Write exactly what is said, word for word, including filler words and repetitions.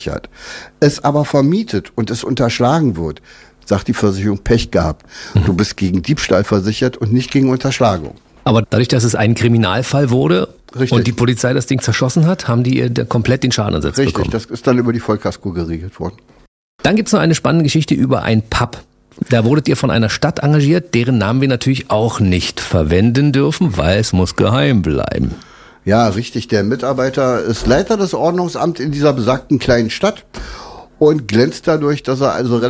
versichert, es aber vermietet und es unterschlagen wird, sagt die Versicherung, Pech gehabt. Mhm. Du bist gegen Diebstahl versichert und nicht gegen Unterschlagung. Aber dadurch, dass es ein Kriminalfall wurde Richtig. Und die Polizei das Ding zerschossen hat, haben die ihr komplett den Schadenersatz Richtig, bekommen. Richtig, das ist dann über die Vollkasko geregelt worden. Dann gibt's noch eine spannende Geschichte über ein Pub. Da wurdet ihr von einer Stadt engagiert, deren Namen wir natürlich auch nicht verwenden dürfen, weil es muss geheim bleiben. Ja, richtig. Der Mitarbeiter ist Leiter des Ordnungsamts in dieser besagten kleinen Stadt und glänzt dadurch, dass er also